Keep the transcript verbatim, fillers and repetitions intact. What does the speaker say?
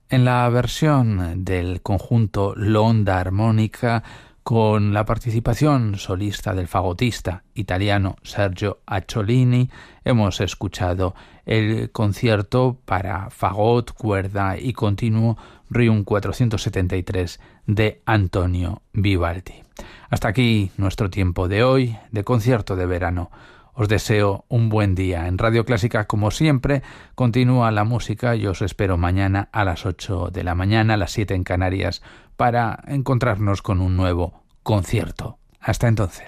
En la versión del conjunto L'Onda Armonica, con la participación solista del fagotista italiano Sergio Acciolini, hemos escuchado el concierto para fagot, cuerda y continuo Requiem cuatrocientos setenta y tres de Antonio Vivaldi. Hasta aquí nuestro tiempo de hoy de concierto de verano. Os deseo un buen día. En Radio Clásica, como siempre, continúa la música y os espero mañana a las ocho de la mañana, a las siete en Canarias, para encontrarnos con un nuevo concierto. Hasta entonces.